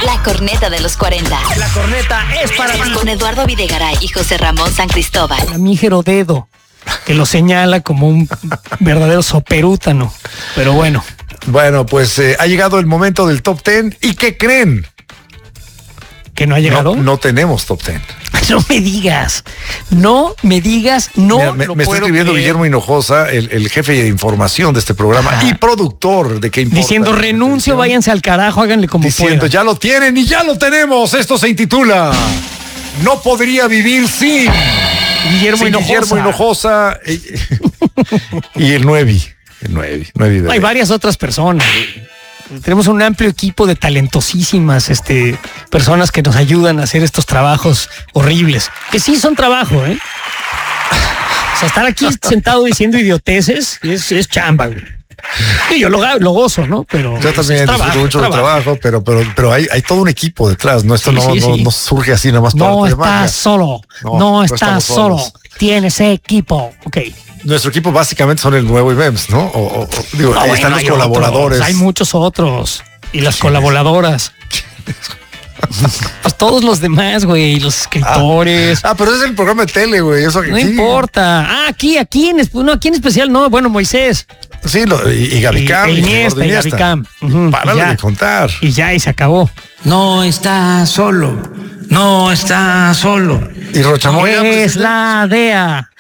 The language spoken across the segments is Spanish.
La corneta de los 40. La corneta es para ti. Con Eduardo Videgaray y José Ramón San Cristóbal. El amígero dedo, que lo señala como un verdadero soperútano. Pero bueno. Bueno, pues ha llegado el momento del Top 10. ¿Y qué creen? ¿Que no ha llegado? No tenemos Top 10. No me digas. No me digas. No. Mira, me está escribiendo Guillermo Hinojosa, el jefe de información de este programa y productor de ¿Qué importa? Diciendo renuncio, váyanse al carajo, háganle como diciendo, puedan. ya lo tienen y ya lo tenemos. Esto se intitula No podría vivir sin Guillermo Hinojosa y el Nuevi. Hay varias otras personas. Tenemos un amplio equipo de talentosísimas personas que nos ayudan a hacer estos trabajos horribles. Que sí son trabajo, ¿eh? O sea, estar aquí sentado diciendo idioteces es chamba, güey. Y yo lo gozo, ¿no? Pero yo también disfruto mucho del trabajo, pero hay todo un equipo detrás, ¿no? Esto no surge así nada más. No estás solo. No estás solo. Tienes equipo. Ok. Nuestro equipo básicamente son el Nuevo IBEMS, ¿no? Ahí están los colaboradores. Hay muchos otros. Y las colaboradoras. Pues todos los demás, güey, los escritores. Pero es el programa de tele, güey. Eso no importa. Aquí en especial, no. Bueno, Moisés. Sí, y Gavicam. Y Gavicam. Párale de contar. Y se acabó. No está solo. Y Rochamoya. Es la DEA.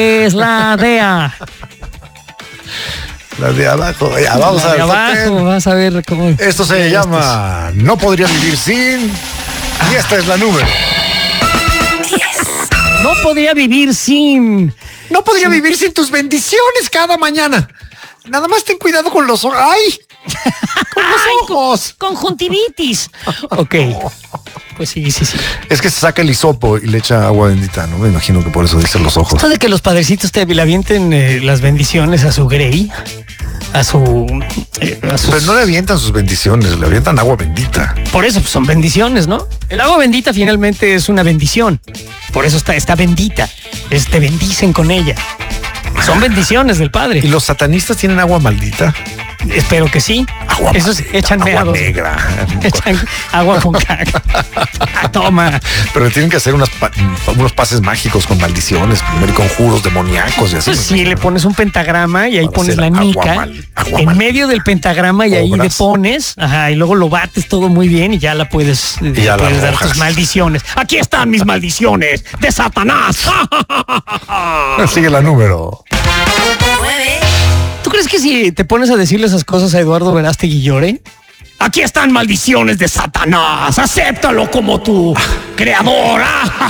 La de abajo. Ya, vamos a ver. Abajo, vas a ver cómo. Esto se llama No podría vivir sin. Y esta es la número 10. No podría vivir sin tus bendiciones cada mañana. Nada más ten cuidado con los ojos. ¡Ay! Con los ojos. Conjuntivitis. Ok. Pues sí. Es que se saca el hisopo y le echa agua bendita, ¿no? Me imagino que por eso dicen los ojos. Esto de que los padrecitos te le avienten las bendiciones a su Grey, a sus... Pero no le avientan sus bendiciones, le avientan agua bendita. Por eso pues, son bendiciones, ¿no? El agua bendita finalmente es una bendición. Por eso está bendita. Te bendicen con ella. Son bendiciones del Padre. ¿Y los satanistas tienen agua maldita? Espero que sí. Agua Esos maldita, echan agua meados. negra. Echan agua con caca. Toma. Pero tienen que hacer unos pases mágicos con maldiciones, primero y conjuros demoníacos y así. Pues sí, le pones un pentagrama y ahí pones la nica en medio del pentagrama y ahí le pones, y luego lo bates todo muy bien y ya la puedes dar tus maldiciones. Aquí están mis maldiciones de Satanás. Sigue la número 9. ¿Tú crees que si te pones a decirle esas cosas a Eduardo Verástegui llore? Aquí están maldiciones de Satanás. Acéptalo como tu creador.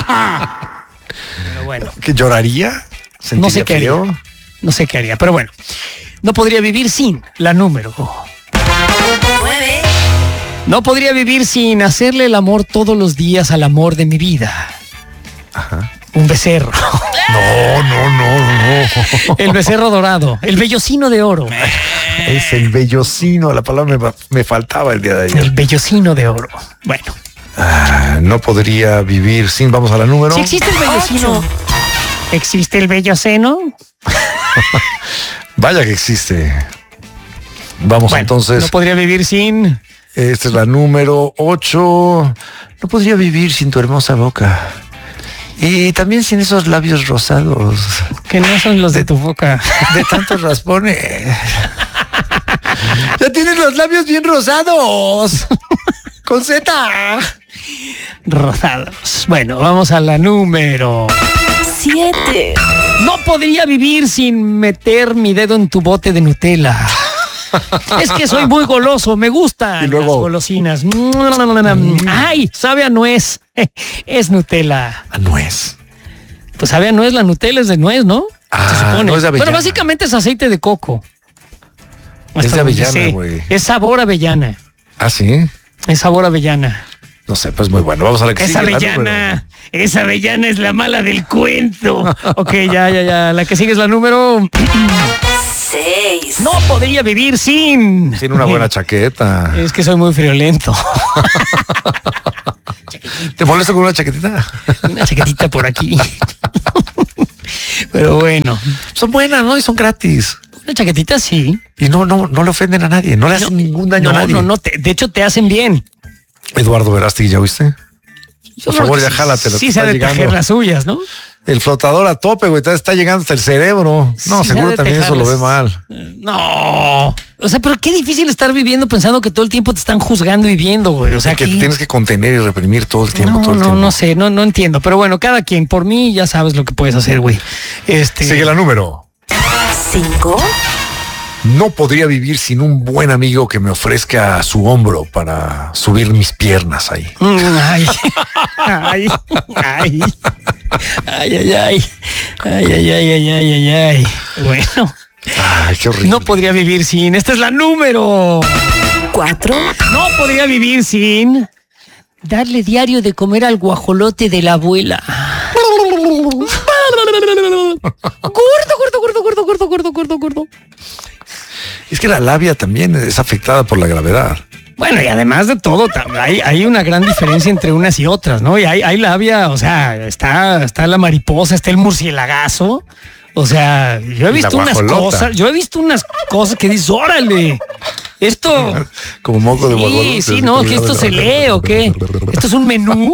Pero bueno. ¿Que lloraría? No sé qué haría. No sé qué haría, pero bueno. No podría vivir sin la número 9. No podría vivir sin hacerle el amor todos los días al amor de mi vida. Ajá. Un becerro. No. El becerro dorado. El vellocino de oro. Es el vellocino. La palabra me faltaba el día de ayer. El vellocino de oro. Bueno. No podría vivir sin. Vamos a la número. ¿Sí existe el vellocino? 8. ¿Existe el velloceno? Vaya que existe. Vamos entonces. No podría vivir sin. Esta es la número 8. No podría vivir sin tu hermosa boca. Y también sin esos labios rosados. Que no son los de tu boca. De tantos raspones. Ya tienes los labios bien rosados. Con Z. Rosados. Bueno, vamos a la número 7. No podría vivir sin meter mi dedo en tu bote de Nutella. Es que soy muy goloso, me gustan las golosinas. Ay, sabe a nuez. Es Nutella. ¿A nuez? Pues sabe a nuez, la Nutella es de nuez, ¿no? Se supone. No es de avellana. Pero básicamente es aceite de coco. Es de avellana, güey. Es sabor avellana. ¿Ah, sí? Es sabor avellana. No sé, pues muy bueno. Vamos a la que sigue. Esa avellana es la mala del cuento. Ok, ya. La que sigue es la número 6. No podría vivir sin una buena chaqueta. Es que soy muy friolento. ¿Te molesta con una chaquetita? Una chaquetita por aquí. Pero bueno. Son buenas, ¿no? Y son gratis. Una chaquetita sí. Y no le ofenden a nadie. No le hacen ningún daño a nadie. De hecho, te hacen bien. Eduardo Verástegui, ¿ya oíste? Por favor, ya jálatela. Sí, se ha de tejer las suyas, ¿no? El flotador a tope, güey, está llegando hasta el cerebro. No, Sí, seguro también eso lo ve mal. No. O sea, pero qué difícil estar viviendo pensando que todo el tiempo te están juzgando y viendo, güey. O sea, que te tienes que contener y reprimir todo el tiempo. No sé, no entiendo. Pero bueno, cada quien. Por mí ya sabes lo que puedes hacer, güey. Sigue la número 5. No podría vivir sin un buen amigo que me ofrezca su hombro para subir mis piernas ahí. Ay, ay, ay. Ay. Bueno. Ay, qué horrible. No podría vivir sin. Esta es la número 4. No podría vivir sin darle diario de comer al guajolote de la abuela. Gordo. Es que la labia también es afectada por la gravedad. Bueno, y además de todo, hay una gran diferencia entre unas y otras, ¿no? Y hay labia, o sea, está la mariposa, está el murcielagazo. O sea, yo he visto unas cosas que dices, órale, esto. Como moco de guajolote. Sí, no, que esto se lee o qué. Esto es un menú.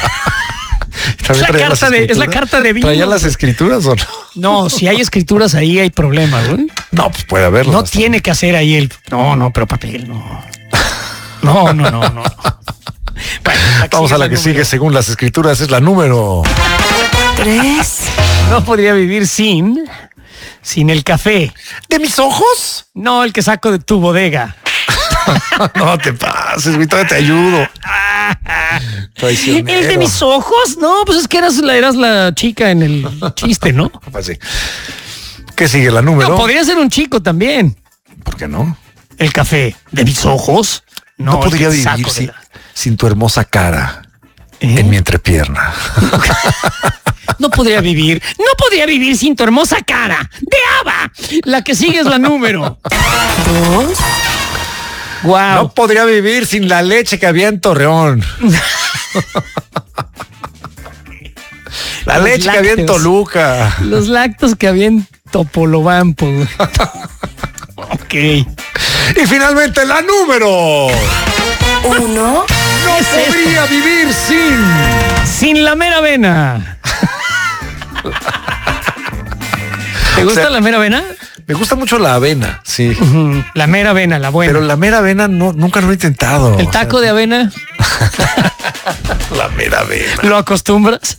Es la carta de vino. ¿Traía las escrituras o no? No, si hay escrituras ahí hay problemas, güey. No, pues puede haberlo. No tiene que hacer ahí el. No, pero papel, no. No. Bueno, vamos a la que sigue según las escrituras, es la número 3. No podría vivir sin el café. ¿De mis ojos? No, el que saco de tu bodega. No te pases, güey, todavía te ayudo. Traicionero. ¿El de mis ojos? No, pues es que eras la chica en el chiste, ¿no? Pues sí. ¿Qué sigue la número? No, podría ser un chico también. ¿Por qué no? El café. ¿De mis ojos? No podría vivir sin tu hermosa cara en mi entrepierna. No podría vivir sin tu hermosa cara de Ava. La que sigue es la número 2. Wow. No podría vivir sin la leche que había en Torreón. La Los leche que había en lácteos. Toluca. Los lactos que había en Topolobampo. Ok. Y finalmente la número 1. No podría vivir Sin la mera avena. ¿Te gusta la mera avena? Me gusta mucho la avena, sí. La mera avena, la buena. Pero la mera avena nunca lo he intentado. El taco de avena. La mera avena. ¿Lo acostumbras?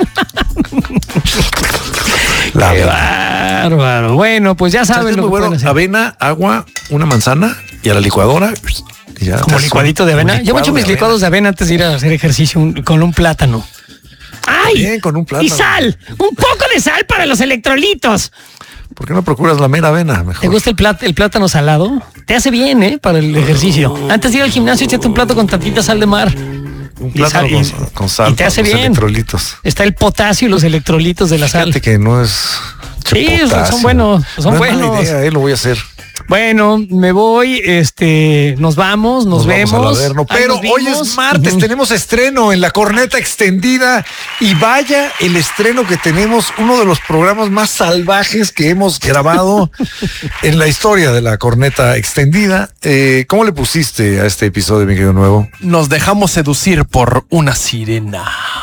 La Qué avena. bárbaro. Bueno, pues ya saben Es lo muy que bueno. pueden hacer. Avena, agua, una manzana y a la licuadora. Y ya Como licuadito de avena. Yo me echo mis licuados de avena antes de ir a hacer ejercicio con un plátano. ¡Ay! Bien, con un plátano. Y sal. Un poco de sal para los electrolitos. ¿Por qué no procuras la mera avena mejor? ¿Te gusta el plátano salado? Te hace bien, para el ejercicio. Antes de ir al gimnasio, échate un plato con tantita sal de mar. Un plátano con sal. Y te hace los bien. Electrolitos. Está el potasio y los electrolitos de la sal. Fíjate que no es... Sí, potasio. son buenos. Son No es mala buenos. idea, lo voy a hacer. Bueno, me voy, nos vamos, nos vemos. Vamos al Averno. Ahí Pero nos hoy vimos. es martes, tenemos estreno en la corneta extendida y vaya el estreno que tenemos, uno de los programas más salvajes que hemos grabado en la historia de la corneta extendida. ¿Cómo le pusiste a este episodio, mi querido Nuevo? Nos dejamos seducir por una sirena.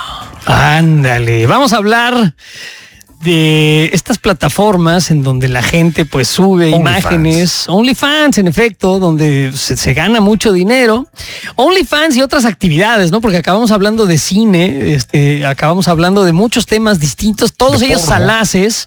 Ándale, vamos a hablar de estas plataformas en donde la gente pues sube imágenes, OnlyFans en efecto, donde se gana mucho dinero, OnlyFans y otras actividades, ¿no? Porque acabamos hablando de cine, acabamos hablando de muchos temas distintos, todos ellos salaces,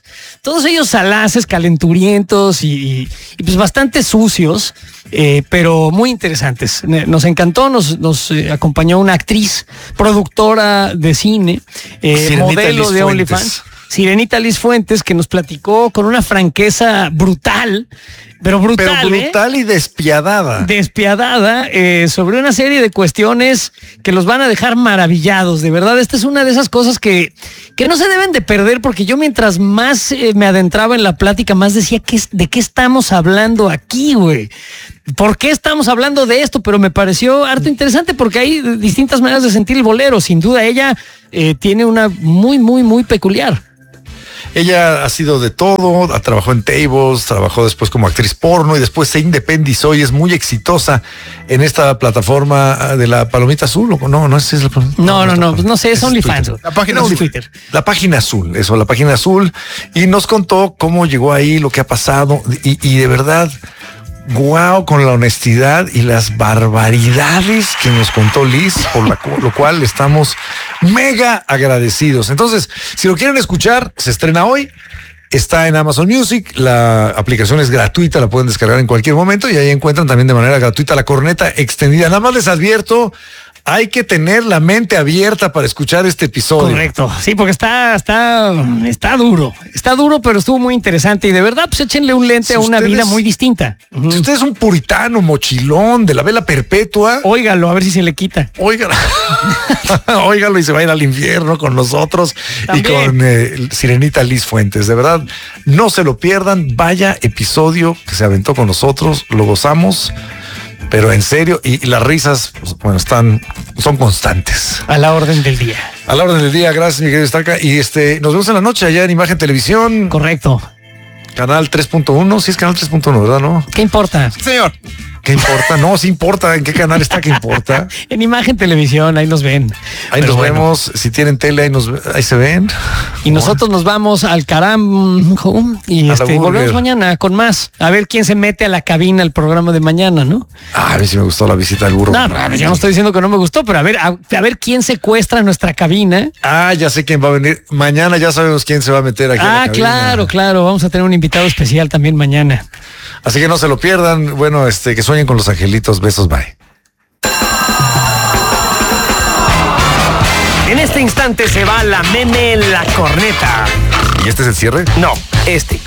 calenturientos y pues bastante sucios, pero muy interesantes. Nos encantó, nos acompañó una actriz, productora de cine, modelo de OnlyFans. Sirenita Liz Fuentes, que nos platicó con una franqueza brutal, pero brutal y despiadada. Despiadada, sobre una serie de cuestiones que los van a dejar maravillados. De verdad, esta es una de esas cosas que no se deben de perder, porque yo mientras más me adentraba en la plática, más decía, ¿de qué estamos hablando aquí, güey? ¿Por qué estamos hablando de esto? Pero me pareció harto interesante porque hay distintas maneras de sentir el bolero. Sin duda, ella tiene una muy, muy, muy peculiar. Ella ha sido de todo, trabajó en tables, trabajó después como actriz porno y después se independizó y es muy exitosa en esta plataforma de la Palomita Azul. No es la No, pues no sé, es OnlyFans. La página azul. Twitter. La página azul, la página azul. Y nos contó cómo llegó ahí, lo que ha pasado y de verdad... Guau, con la honestidad y las barbaridades que nos contó Liz, por lo cual estamos mega agradecidos. Entonces, si lo quieren escuchar, se estrena hoy. Está en Amazon Music, la aplicación es gratuita, la pueden descargar en cualquier momento y ahí encuentran también de manera gratuita La Corneta Extendida. Nada más les advierto, hay que tener la mente abierta para escuchar este episodio. Correcto, sí, porque está duro, pero estuvo muy interesante y de verdad, pues échenle un lente a una vida muy distinta. Si usted es un puritano, mochilón, de la vela perpetua, óigalo, a ver si se le quita. Óigalo y se va a ir al infierno con nosotros también. Y con Sirenita Liz Fuentes. De verdad, no se lo pierdan. Vaya episodio que se aventó con nosotros, lo gozamos. Pero en serio, y las risas, bueno, son constantes. A la orden del día. A la orden del día, gracias, mi querido Estaca. Y nos vemos en la noche allá en Imagen Televisión. Correcto. Canal 3.1, sí es canal 3.1, ¿verdad? ¿No? ¿Qué importa? Señor. ¿Qué importa? No, sí importa. ¿En qué canal está? ¿Qué importa? En Imagen Televisión, ahí nos ven. Ahí nos vemos. Si tienen tele, ahí se ven. Y nosotros nos vamos al carajo y volvemos mañana con más. A ver quién se mete a la cabina al programa de mañana, ¿no? A ver si me gustó la visita del burro. No, yo no estoy diciendo que no me gustó, pero a ver quién secuestra nuestra cabina. Ya sé quién va a venir. Mañana ya sabemos quién se va a meter aquí a la cabina. Claro. Vamos a tener un invitado especial también mañana. Así que no se lo pierdan. Bueno, que sueñen con los angelitos. Besos, bye. En este instante se va la meme La Corneta. ¿Y este es el cierre? No, este.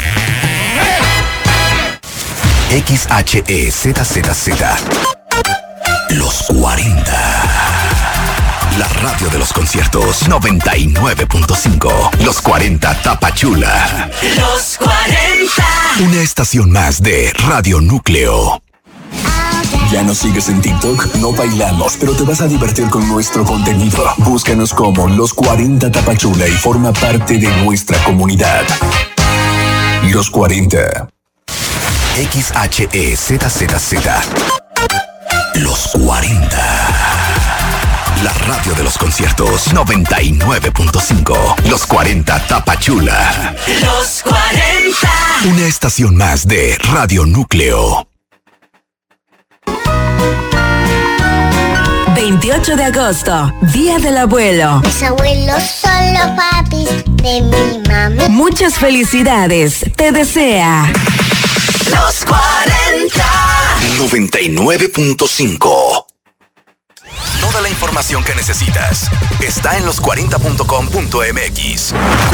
XHEZZZ. Los 40. La radio de los conciertos 99.5. Los 40 Tapachula. Los 40. Una estación más de Radio Núcleo. ¿Ya nos sigues en TikTok? No bailamos, pero te vas a divertir con nuestro contenido. Búscanos como Los 40 Tapachula y forma parte de nuestra comunidad. Los 40. XHEZZZ. Los 40. La radio de los conciertos 99.5. Los 40 Tapachula. Los 40. Una estación más de Radio Núcleo. 28 de agosto, Día del Abuelo. Mis abuelos son los papis de mi mami. Muchas felicidades, te desea Los 40. 99.5. Toda la información que necesitas está en los40.com.mx.